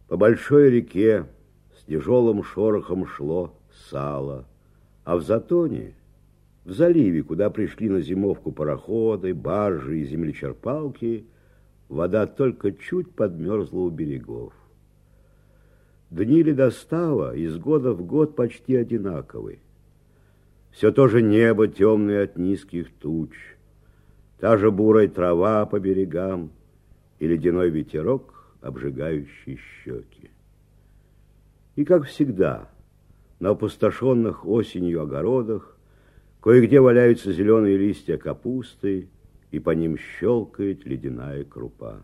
По большой реке с тяжелым шорохом шло сало, а в затоне, в заливе, куда пришли на зимовку пароходы, баржи и землечерпалки, вода только чуть подмерзла у берегов. Дни ледостава из года в год почти одинаковы. Все то же небо, темное от низких туч, та же бурая трава по берегам и ледяной ветерок, обжигающий щеки. И, как всегда, на опустошенных осенью огородах кое-где валяются зеленые листья капусты, и по ним щелкает ледяная крупа.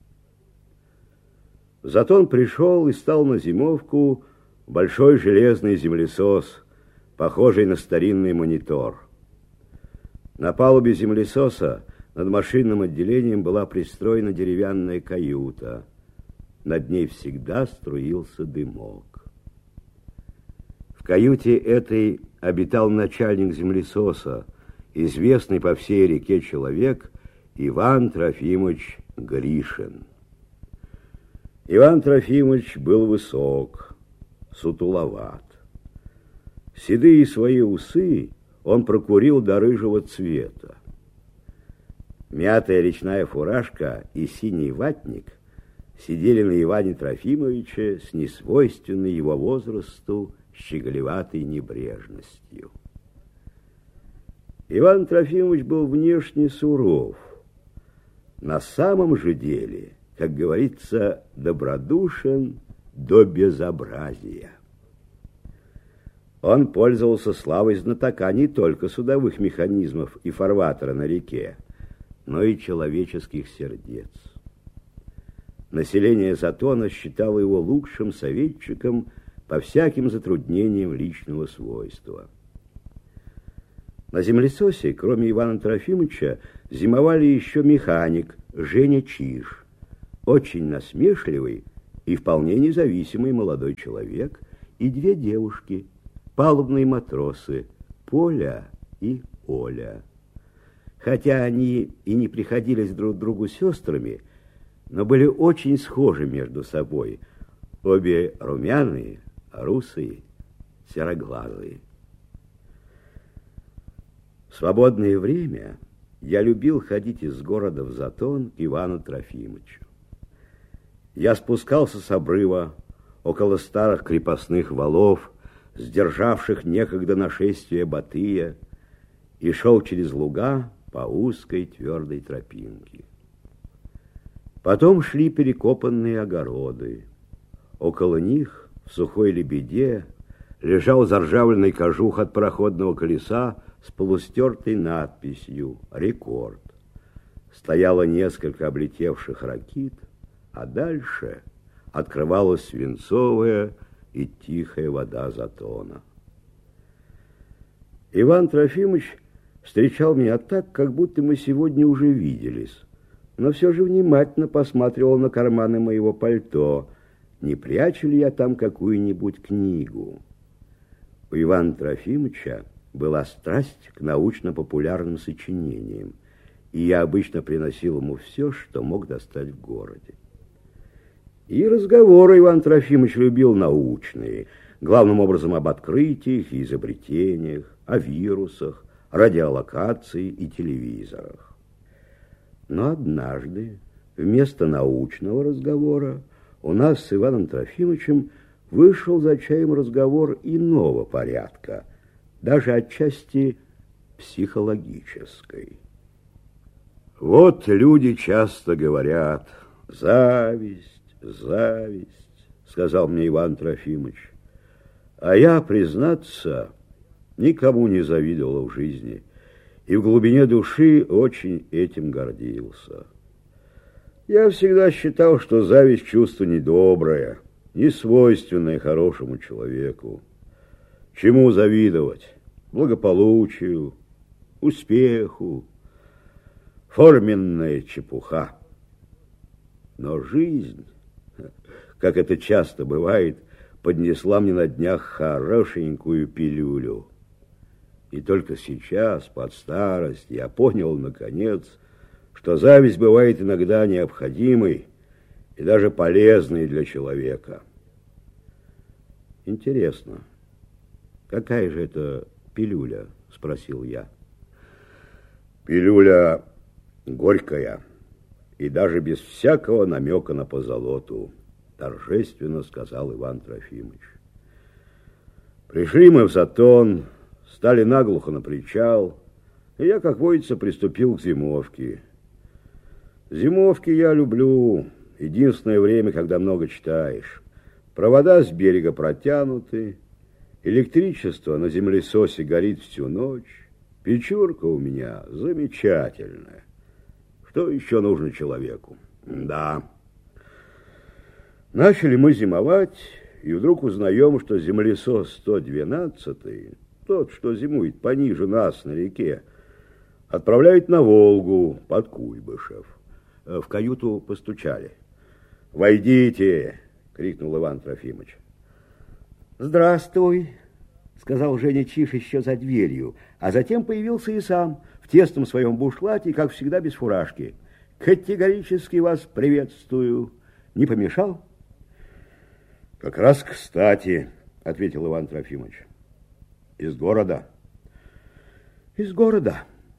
Затон пришел и стал на зимовку большой железный землесос, похожий на старинный монитор. На палубе землесоса над машинным отделением была пристроена деревянная каюта. Над ней всегда струился дымок. В каюте этой обитал начальник землесоса, известный по всей реке человек Иван Трофимович Гришин. Иван Трофимович был высок, сутуловат. Седые свои усы он прокурил до рыжего цвета. Мятая речная фуражка и синий ватник сидели на Иване Трофимовиче с несвойственной его возрасту щеголеватой небрежностью. Иван Трофимович был внешне суров. На самом же деле, как говорится, добродушен до безобразия. Он пользовался славой знатока не только судовых механизмов и фарватера на реке, но и человеческих сердец. Население Затона считало его лучшим советчиком по всяким затруднениям личного свойства. На землесосе, кроме Ивана Трофимовича, зимовали еще механик Женя Чиж, очень насмешливый и вполне независимый молодой человек, и две девушки, палубные матросы Поля и Оля. Хотя они и не приходились друг другу сестрами, но были очень схожи между собой, обе румяные, русые, сероглазые. В свободное время я любил ходить из города в Затон к Ивану Трофимовичу. Я спускался с обрыва около старых крепостных валов, сдержавших некогда нашествие Батыя, и шел через луга по узкой твердой тропинке. Потом шли перекопанные огороды. Около них, в сухой лебеде, лежал заржавленный кожух от пароходного колеса с полустертой надписью «Рекорд». Стояло несколько облетевших ракит, а дальше открывалась свинцовая и тихая вода Затона. Иван Трофимович встречал меня так, как будто мы сегодня уже виделись, но все же внимательно посматривал на карманы моего пальто, не прячу ли я там какую-нибудь книгу. У Ивана Трофимовича была страсть к научно-популярным сочинениям, и я обычно приносил ему все, что мог достать в городе. И разговоры Иван Трофимович любил научные, главным образом об открытиях и изобретениях, о вирусах, радиолокации и телевизорах. Но однажды вместо научного разговора у нас с Иваном Трофимовичем вышел за чаем разговор иного порядка, даже отчасти психологической. Вот люди часто говорят: зависть, зависть, сказал мне Иван Трофимович. А я, признаться, никому не завидовал в жизни и в глубине души очень этим гордился. Я всегда считал, что зависть чувство недоброе, не свойственное хорошему человеку. Чему завидовать? Благополучию, успеху, форменная чепуха. Но жизнь, как это часто бывает, поднесла мне на днях хорошенькую пилюлю. И только сейчас, под старость, я понял, наконец, что зависть бывает иногда необходимой и даже полезный для человека. Интересно, какая же это пилюля? Спросил я. Пилюля горькая и даже без всякого намека на позолоту, торжественно сказал Иван Трофимович. Пришли мы в Затон, стали наглухо на причал, и я, как водится, приступил к зимовке. Зимовки я люблю, единственное время, когда много читаешь. Провода с берега протянуты, электричество на землесосе горит всю ночь, печурка у меня замечательная. Что еще нужно человеку? Да. Начали мы зимовать, и вдруг узнаем, что землесос 112, тот, что зимует пониже нас на реке, отправляют на Волгу под Куйбышев. В каюту постучали. «Войдите!» — крикнул Иван Трофимович. «Здравствуй!» — сказал Женя Чиж еще за дверью, а затем появился и сам, в тесном своем бушлате, как всегда, без фуражки. «Категорически вас приветствую. Не помешал?» «Как раз кстати», — ответил Иван Трофимович. «Из города?» «Из города».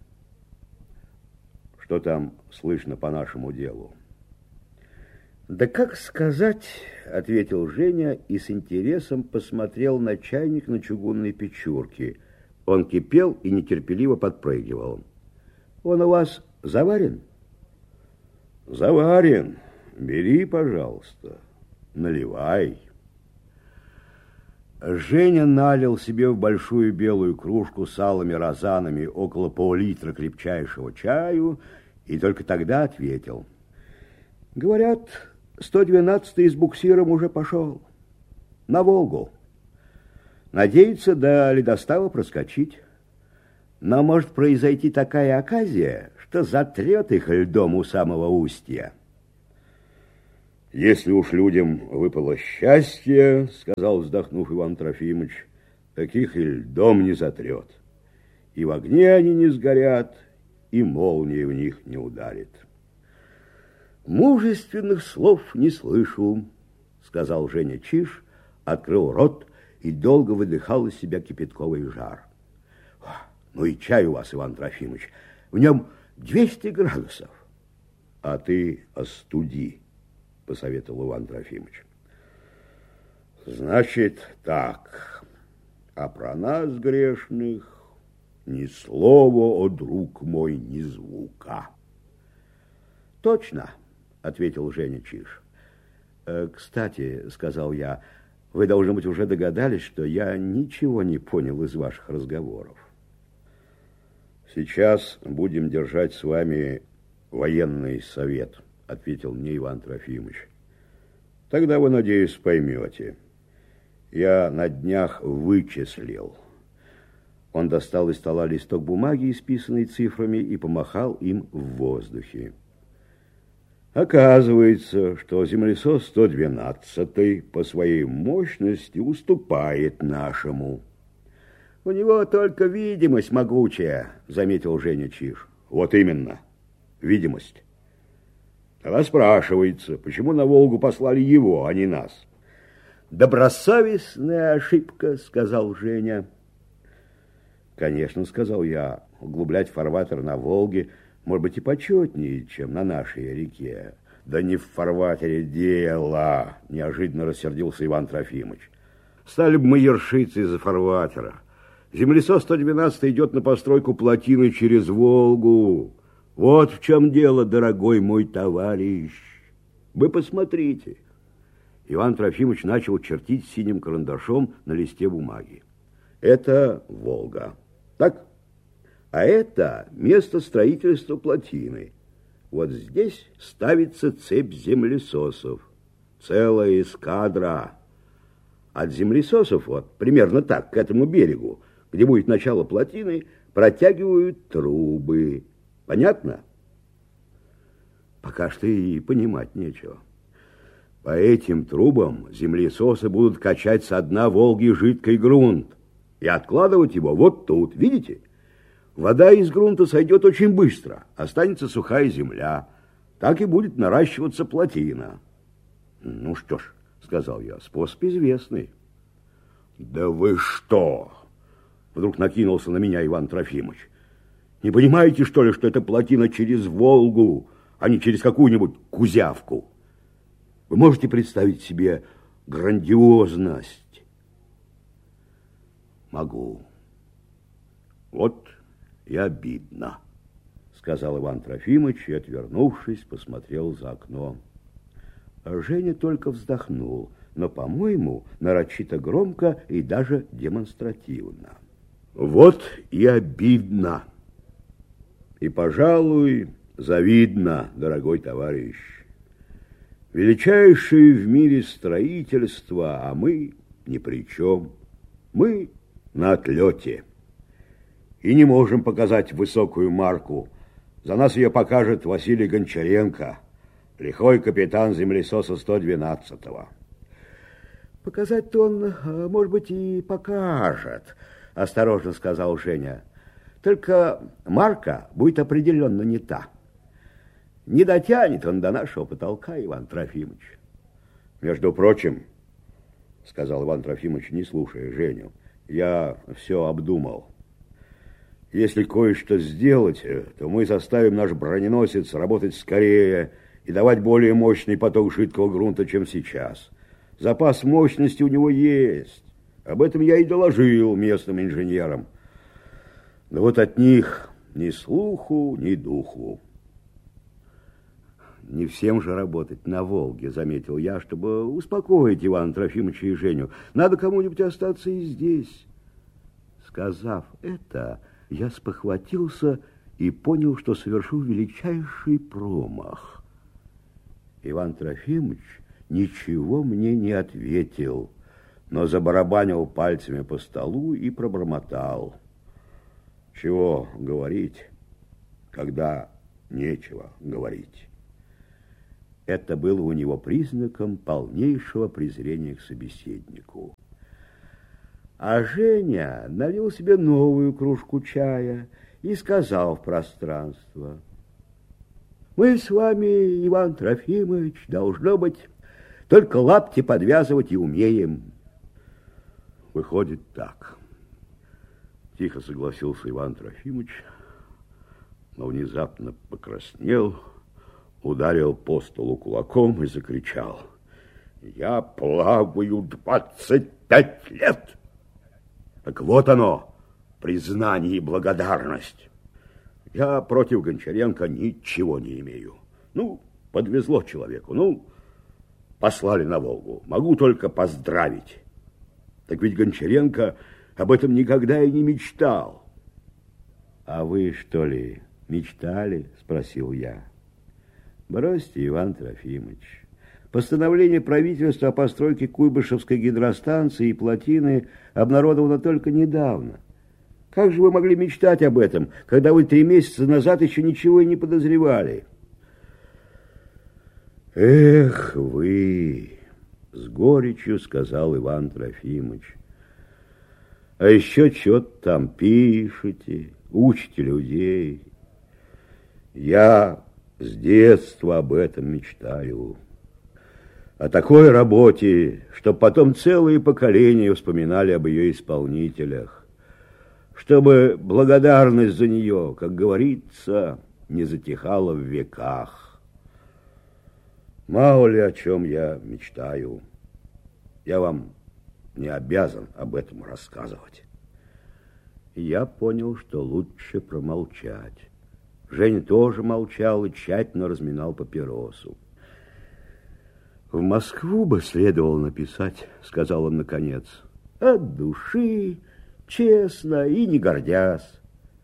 «Что там слышно по нашему делу?» «Да как сказать», — ответил Женя и с интересом посмотрел на чайник на чугунной печурке. Он кипел и нетерпеливо подпрыгивал. «Он у вас заварен?» «Заварен. Бери, пожалуйста. Наливай». Женя налил себе в большую белую кружку с алыми розанами около пол-литра крепчайшего чаю и только тогда ответил. «Говорят, 112-й с буксиром уже пошел. На Волгу. Надеется до ледостава проскочить. Но может произойти такая оказия, что затрет их льдом у самого устья». «Если уж людям выпало счастье, — сказал, вздохнув Иван Трофимович, — таких и льдом не затрет. И в огне они не сгорят, и молния в них не ударит». «Мужественных слов не слышу, — сказал Женя Чиж, открыл рот и долго выдыхал из себя кипятковый жар. «Ну и чай у вас, Иван Трофимович, в нем 200 градусов. А ты остуди, — посоветовал Иван Трофимович. «Значит так, а про нас, грешных, ни слова, о друг мой, ни звука». «Точно, — ответил Женя Чиж. Кстати, — сказал я, — вы, должно быть, уже догадались, что я ничего не понял из ваших разговоров». «Сейчас будем держать с вами военный совет», — ответил мне Иван Трофимович. «Тогда вы, надеюсь, поймете. Я на днях вычислил». Он достал из стола листок бумаги, исписанный цифрами, и помахал им в воздухе. Оказывается, что землесос 112 по своей мощности уступает нашему. «У него только видимость могучая», — заметил Женя Чиж. «Вот именно, видимость. Тогда спрашивается, почему на Волгу послали его, а не нас?» «Добросовестная ошибка», — сказал Женя. «Конечно, — сказал я, — углублять фарватер на Волге может быть и почетнее, чем на нашей реке». «Да не в фарватере дело», — неожиданно рассердился Иван Трофимович. «Стали бы мы ершиться из-за фарватера. Землесос 112 идет на постройку плотины через Волгу. Вот в чем дело, дорогой мой товарищ. Вы посмотрите». Иван Трофимович начал чертить синим карандашом на листе бумаги. «Это Волга. Так? А это место строительства плотины. Вот здесь ставится цепь землесосов. Целая эскадра. От землесосов, вот, примерно так, к этому берегу, где будет начало плотины, протягивают трубы. Понятно?» «Пока что и понимать нечего». «По этим трубам землесосы будут качать со дна Волги жидкий грунт и откладывать его вот тут, видите? Вода из грунта сойдет очень быстро, останется сухая земля. Так и будет наращиваться плотина. Ну что ж, сказал я, способ известный. Да вы что? Вдруг накинулся на меня Иван Трофимович. Не понимаете, что ли, что это плотина через Волгу, а не через какую-нибудь Кузявку? Вы можете представить себе грандиозность? Могу. Вот и обидно, сказал Иван Трофимович и, отвернувшись, посмотрел за окно. Женя только вздохнул, но, по-моему, нарочито громко и даже демонстративно. Вот и обидно. И, пожалуй, завидно, дорогой товарищ. Величайшее в мире строительство, а мы ни при чем. Мы на отлете. И не можем показать высокую марку. За нас ее покажет Василий Гончаренко, лихой капитан землесоса 112-го. Показать-то он, может быть, и покажет, осторожно сказал Женя. Только марка будет определенно не та. Не дотянет он до нашего потолка, Иван Трофимович. Между прочим, сказал Иван Трофимович, не слушая Женю, я все обдумал. Если кое-что сделать, то мы заставим наш броненосец работать скорее и давать более мощный поток жидкого грунта, чем сейчас. Запас мощности у него есть. Об этом я и доложил местным инженерам. Но вот от них ни слуху, ни духу. Не всем же работать на Волге, заметил я, чтобы успокоить Ивана Трофимовича и Женю. Надо кому-нибудь остаться и здесь. Сказав это, я спохватился и понял, что совершил величайший промах. Иван Трофимович ничего мне не ответил, но забарабанил пальцами по столу и пробормотал. Чего говорить, когда нечего говорить? Это было у него признаком полнейшего презрения к собеседнику. А Женя налил себе новую кружку чая и сказал в пространство: мы с вами, Иван Трофимович, должно быть, только лапти подвязывать и умеем. Выходит так. Тихо согласился Иван Трофимович, но внезапно покраснел, ударил по столу кулаком и закричал: я плаваю 25 лет. Так вот оно, признание и благодарность. Я против Гончаренко ничего не имею. Ну, подвезло человеку, ну, послали на Волгу. Могу только поздравить. Так ведь Гончаренко об этом никогда и не мечтал. А вы, что ли, мечтали? Спросил я. Бросьте, Иван Трофимович. Постановление правительства о постройке Куйбышевской гидростанции и плотины обнародовано только недавно. Как же вы могли мечтать об этом, когда вы 3 месяца назад еще ничего и не подозревали? Эх вы, с горечью сказал Иван Трофимович. А еще что-то там пишете, учите людей. Я с детства об этом мечтаю. О такой работе, чтобы потом целые поколения вспоминали об ее исполнителях. Чтобы благодарность за нее, как говорится, не затихала в веках. Мало ли о чем я мечтаю. Я вам не обязан об этом рассказывать. И я понял, что лучше промолчать. Женя тоже молчал и тщательно разминал папиросу. В Москву бы следовало написать, сказал он наконец, от души, честно и не гордясь.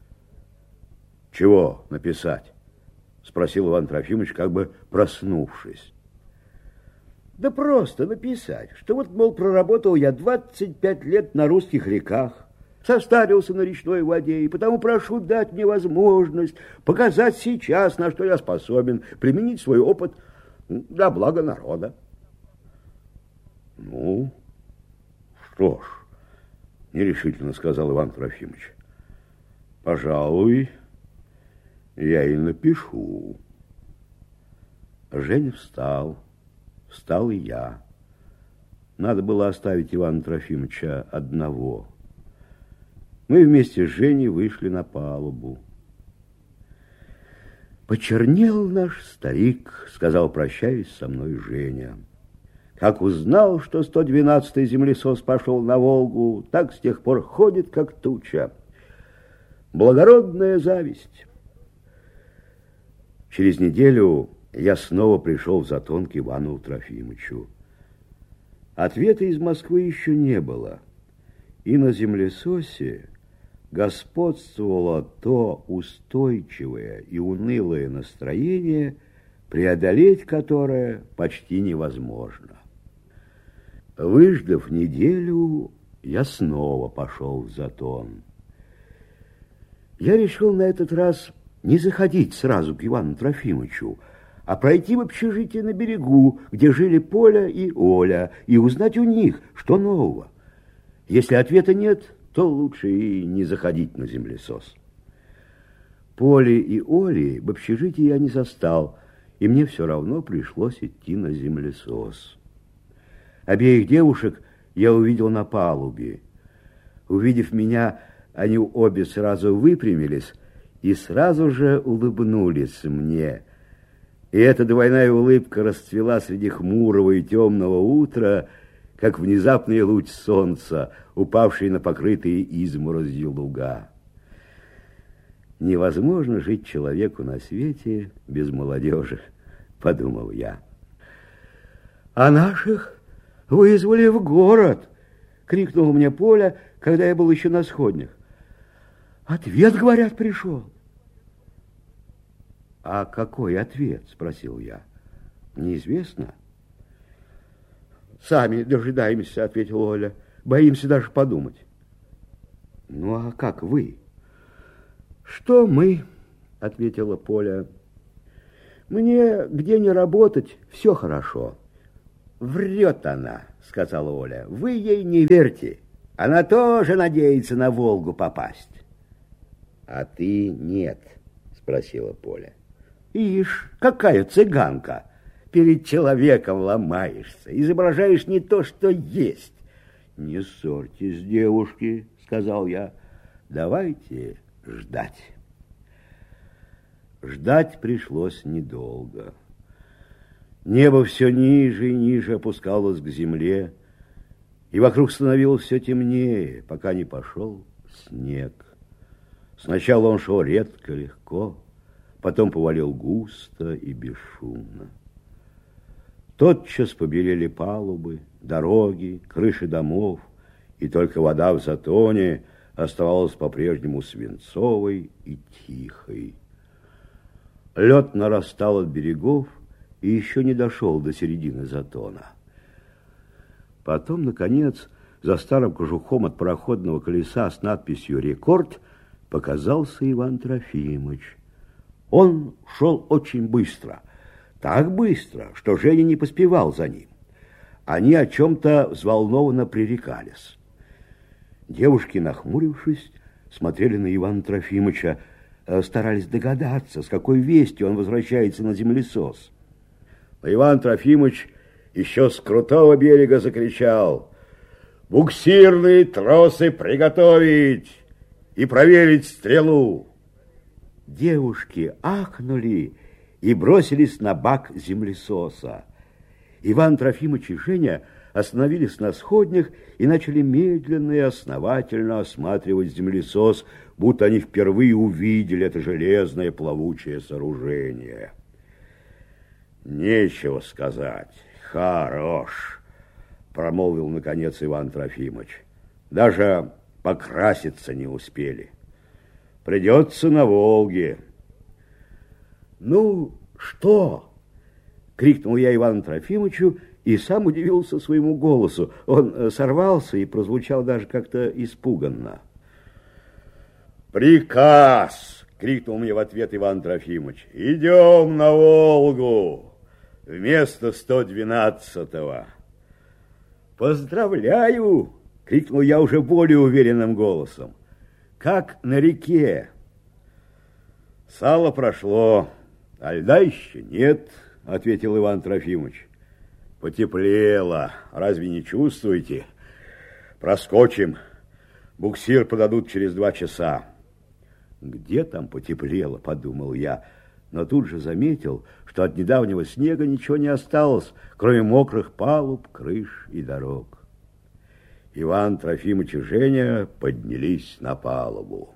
Чего написать? Спросил Иван Трофимович, как бы проснувшись. Да просто написать, что вот, мол, проработал я 25 лет на русских реках, состарился на речной воде, и потому прошу дать мне возможность показать сейчас, на что я способен, применить свой опыт для блага народа. Ну, что ж, нерешительно сказал Иван Трофимович, пожалуй, я и напишу. Женя встал, Встал и я. Надо было оставить Ивана Трофимовича одного. Мы вместе с Женей вышли на палубу. «Почернел наш старик», — сказал, прощаясь со мной, Женя. «Как узнал, что 112-й землесос пошел на Волгу, так с тех пор ходит, как туча. Благородная зависть». Через неделю я снова пришел в Затон к Ивану Трофимовичу. Ответа из Москвы еще не было, и на землесосе господствовало то устойчивое и унылое настроение, преодолеть которое почти невозможно. Выждав неделю, я снова пошел в Затон. Я решил на этот раз не заходить сразу к Ивану Трофимовичу, а пройти в общежитие на берегу, где жили Поля и Оля, и узнать у них, что нового. Если ответа нет, то лучше и не заходить на землесос. Поли и Оли в общежитии я не застал, и мне все равно пришлось идти на землесос. Обеих девушек я увидел на палубе. Увидев меня, они обе сразу выпрямились и сразу же улыбнулись мне. И эта двойная улыбка расцвела среди хмурого и темного утра, как внезапный луч солнца, упавший на покрытые изморозью луга. Невозможно жить человеку на свете без молодежи, подумал я. А наших вызвали в город, крикнул мне Поля, когда я был еще на сходнях. Ответ, говорят, пришел. А какой ответ? Спросил я. Неизвестно. Сами дожидаемся, ответила Оля. Боимся даже подумать. Ну, а как вы? Что мы? Ответила Поля. Мне где не работать, все хорошо. Врет она, сказала Оля. Вы ей не верьте. Она тоже надеется на Волгу попасть. А ты нет, спросила Поля. Ишь, какая цыганка! Перед человеком ломаешься, изображаешь не то, что есть. Не ссорьтесь, девушки, сказал я. Давайте ждать. Ждать пришлось недолго. Небо все ниже и ниже опускалось к земле, и вокруг становилось все темнее, пока не пошел снег. Сначала он шел редко, легко, потом повалил густо и бесшумно. Тотчас побелели палубы, дороги, крыши домов, и только вода в Затоне оставалась по-прежнему свинцовой и тихой. Лед нарастал от берегов и еще не дошел до середины Затона. Потом, наконец, за старым кожухом от пароходного колеса с надписью «Рекорд» показался Иван Трофимович. Он шел очень быстро, так быстро, что Женя не поспевал за ним. Они о чем-то взволнованно пререкались. Девушки, нахмурившись, смотрели на Ивана Трофимовича, старались догадаться, с какой вестью он возвращается на землесос. Но Иван Трофимович еще с крутого берега закричал: «Буксирные тросы приготовить и проверить стрелу!» Девушки ахнули и бросились на бак землесоса. Иван Трофимович и Женя остановились на сходнях и начали медленно и основательно осматривать землесос, будто они впервые увидели это железное плавучее сооружение. «Нечего сказать, хорош», — промолвил наконец Иван Трофимович. «Даже покраситься не успели. Придется на Волге». «Ну, что?» — крикнул я Ивану Трофимовичу и сам удивился своему голосу. Он сорвался и прозвучал даже как-то испуганно. «Приказ!» — крикнул мне в ответ Иван Трофимович. «Идем на Волгу вместо 112-го». «Поздравляю!» — крикнул я уже более уверенным голосом. «Как на реке!» «Сало прошло, а льда еще нет», — ответил Иван Трофимович. Потеплело. Разве не чувствуете? Проскочим. Буксир подадут через 2 часа. Где там потеплело, подумал я, но тут же заметил, что от недавнего снега ничего не осталось, кроме мокрых палуб, крыш и дорог. Иван Трофимович и Женя поднялись на палубу.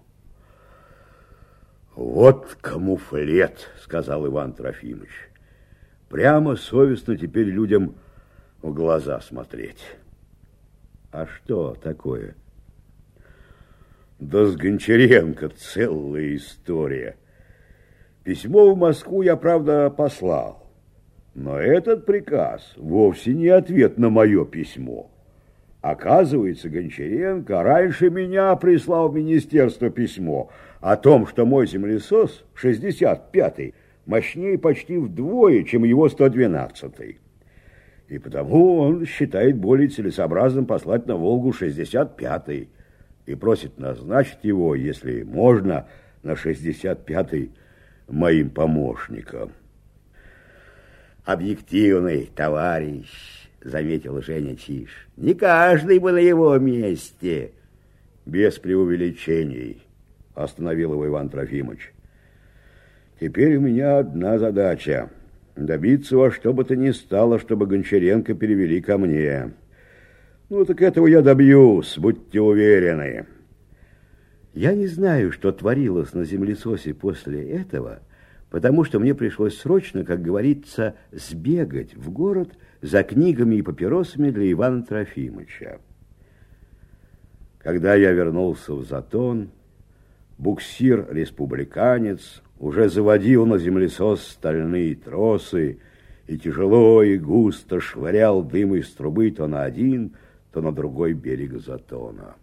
«Вот камуфлет», — сказал Иван Трофимович. «Прямо совестно теперь людям в глаза смотреть». «А что такое?» «Да с Гончаренко целая история. Письмо в Москву я, правда, послал, но этот приказ вовсе не ответ на мое письмо. Оказывается, Гончаренко раньше меня прислал в министерство письмо о том, что мой землесос, 65-й, мощнее почти вдвое, чем его 112-й. И потому он считает более целесообразным послать на Волгу 65-й и просит назначить его, если можно, на 65-й моим помощником. «Объективный товарищ», — заметил Женя Чиж. «Не каждый бы на его месте». «Без преувеличений», — остановил его Иван Трофимович. «Теперь у меня одна задача — добиться во что бы то ни стало, чтобы Гончаренко перевели ко мне. Ну, так этого я добьюсь, будьте уверены». Я не знаю, что творилось на землесосе после этого, потому что мне пришлось срочно, как говорится, сбегать в город за книгами и папиросами для Ивана Трофимовича. Когда я вернулся в Затон, буксир-республиканец уже заводил на землесос стальные тросы и тяжело и густо швырял дым из трубы то на один, то на другой берег Затона.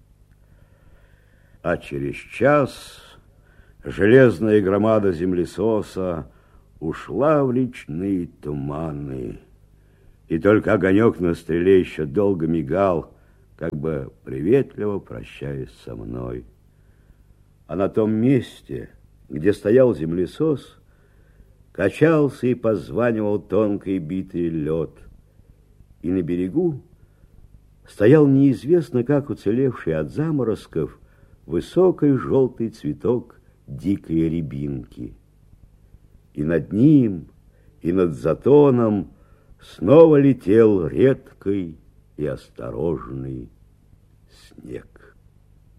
А через час железная громада землесоса ушла в речные туманы, и только огонек на стреле еще долго мигал, как бы приветливо прощаясь со мной. А на том месте, где стоял землесос, качался и позванивал тонкий битый лед, и на берегу стоял неизвестно как уцелевший от заморозков высокий желтый цветок дикой рябинки. И над ним, и над Затоном снова летел редкий и осторожный снег.